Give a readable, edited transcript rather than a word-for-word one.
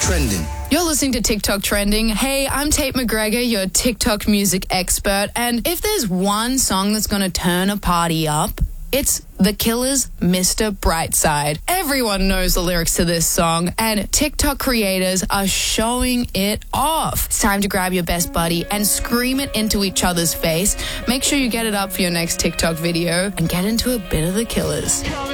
Trending. You're listening to TikTok Trending. Hey, I'm Tate McGregor, your TikTok music expert. And if there's one song that's going to turn a party up, it's The Killers' Mr. Brightside. Everyone knows the lyrics to this song, and TikTok creators are showing it off. It's time to grab your best buddy and scream it into each other's face. Make sure you get it up for your next TikTok video and get into a bit of The Killers.